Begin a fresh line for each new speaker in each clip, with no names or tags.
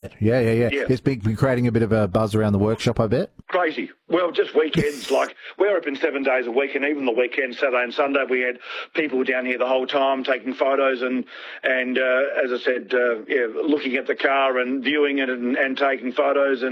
Yeah.
Yeah.
It's been creating a bit of a buzz around the workshop, I bet.
Crazy. Well, just weekends. Like, we're open 7 days a week, and even the weekend, Saturday and Sunday, we had people down here the whole time taking photos and as I said, looking at the car and viewing it and taking photos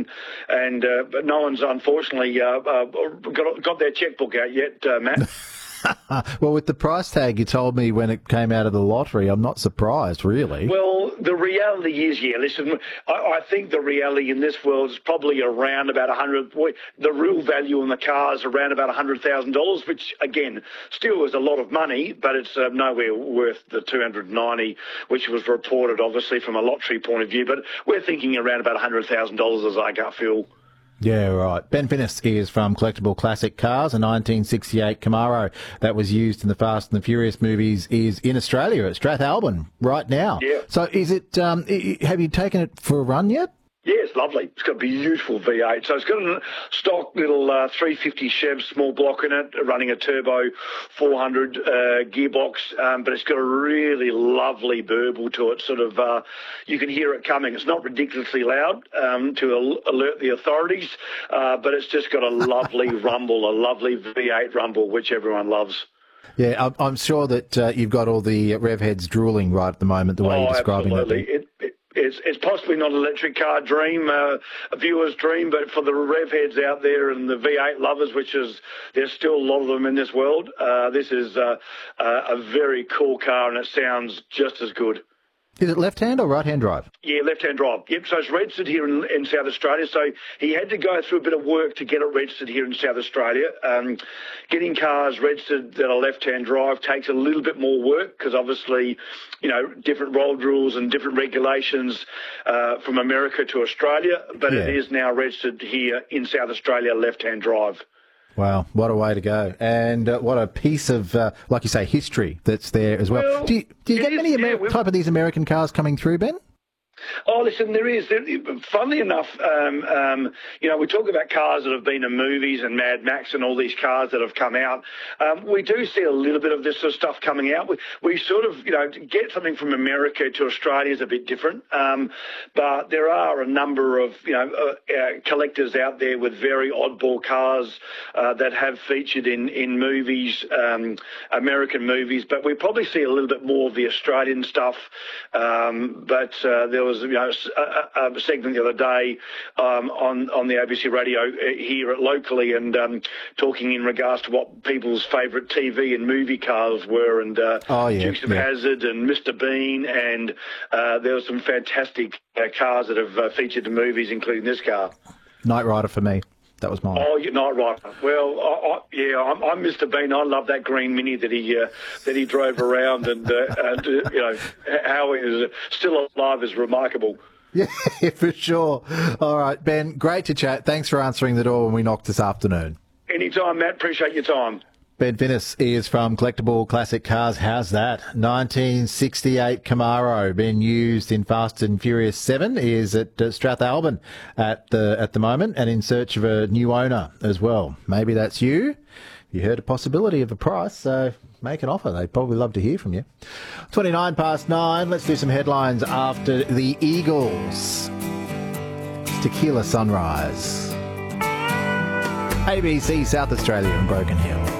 but no one's unfortunately got their checkbook out yet, Matt.
Well, with the price tag you told me when it came out of the lottery, I'm not surprised, really.
Well, the reality is, listen, I think the reality in this world is probably around about 100. The real value in the car is around about $100,000, which, again, still is a lot of money, but it's nowhere worth the 290, which was reported, obviously, from a lottery point of view. But we're thinking around about $100,000 as I gut feel.
Yeah, right. Ben Finnis is from Collectible Classic Cars. A 1968 Camaro that was used in the Fast and the Furious movies is in Australia at Strathalbyn right now.
Yeah.
So is it, have you taken it for a run yet?
Yeah, it's lovely. It's got a beautiful V8. So it's got a stock little 350 Chev small block in it, running a turbo 400 gearbox, but it's got a really lovely burble to it. Sort of, you can hear it coming. It's not ridiculously loud to alert the authorities, but it's just got a lovely rumble, a lovely V8 rumble, which everyone loves.
Yeah, I'm sure that you've got all the rev heads drooling right at the moment, the way you're describing
absolutely.
it.
It's possibly not an electric car dream, a viewer's dream, but for the rev heads out there and the V8 lovers, there's still a lot of them in this world, this is a very cool car, and it sounds just as good.
Is it left-hand or right-hand drive?
Yeah, left-hand drive. Yep, so it's registered here in South Australia. So he had to go through a bit of work to get it registered here in South Australia. Getting cars registered that are left-hand drive takes a little bit more work because obviously, different road rules and different regulations from America to Australia. But It is now registered here in South Australia, left-hand drive.
Wow, what a way to go. And what a piece of, like you say, history that's there as well. Do you get many type of these American cars coming through, Ben?
Oh, listen, there is. Funnily enough, we talk about cars that have been in movies and Mad Max and all these cars that have come out. We do see a little bit of this sort of stuff coming out. We sort of, to get something from America to Australia is a bit different. But there are a number of, collectors out there with very oddball cars that have featured in movies, American movies. But we probably see a little bit more of the Australian stuff. But there was a segment the other day on the ABC radio here locally, and talking in regards to what people's favourite TV and movie cars were, and Dukes of Hazzard and Mr. Bean, and there were some fantastic cars that have featured in movies, including this car.
Knight Rider for me. That was mine.
Oh, you're not right. Well, I'm Mr. Bean. I love that green Mini that he drove around, and how he is still alive is remarkable.
Yeah, for sure. All right, Ben, great to chat. Thanks for answering the door when we knocked this afternoon.
Anytime, Matt. Appreciate your time.
Ben Finnis is from Collectible Classic Cars. How's that? 1968 Camaro being used in Fast and Furious 7 is at Strathalbyn at the moment, and in search of a new owner as well. Maybe that's you. You heard a possibility of a price, so make an offer. They'd probably love to hear from you. 9:29. Let's do some headlines after the Eagles. Tequila Sunrise. ABC South Australia and Broken Hill.